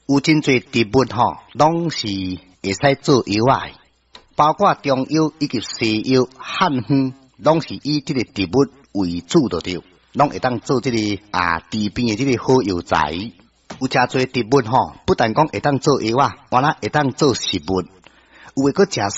有真侪植物吼，拢是会使做药啊，包括中药以及西药、汉方，拢是以这个植物为主的对，拢会当做这个治病的这个好药材。有真侪植物吼，不但讲会当做药啊，完啦会当做食物，有诶个食。